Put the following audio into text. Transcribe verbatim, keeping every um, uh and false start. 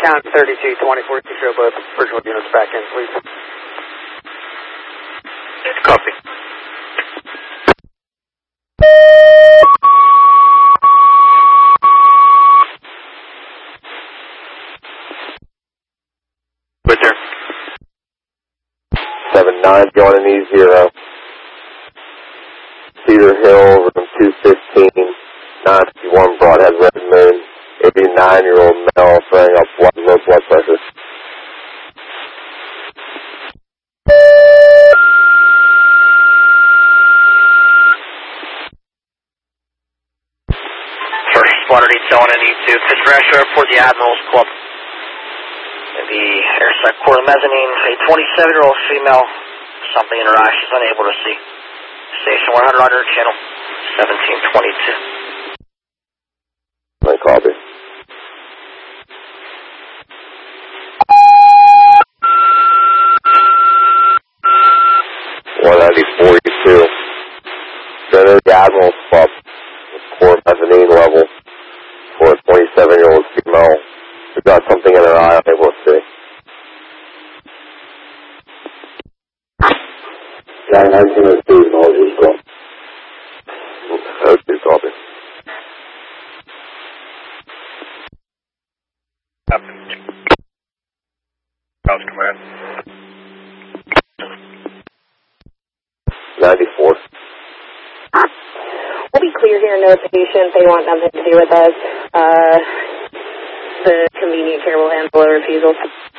Count thirty-two twenty-four to show both virtual units back in, please. Copy. With there. seven nine going in E zero. Cedar Hill, room two fifteen, nine fifty-one Broadhead Red Moon, eighty-nine-year-old male throwing up blood, low blood pressure. First responder detail on E two, Fitzgerald Airport, the Admirals Club. The airside quarter mezzanine, a twenty-seven-year-old female, something in her eye she's unable to see. Station one hundred on her channel, seventeen twenty-two. My copy. one ninety forty-two. Center the Admirals Club, core mezzanine level, for a twenty-seven-year-old female who got something in her eye unable to see. nine nineteen oh two, Knowledge Club. Okay, copy. House command. ninety-four. We'll be clear here, no patient. They want nothing to do with us. Uh, the convenient care will handle a refusal.